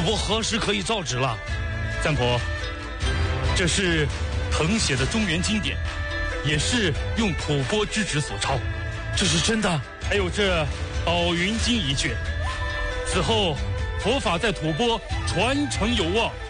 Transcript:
钵何时可以造纸了？ 赞婆，这是誊写的中原经典，也是用吐蕃之纸所抄， 这是真的？ 还有这《宝云经》一卷，此后佛法在吐蕃传承有望。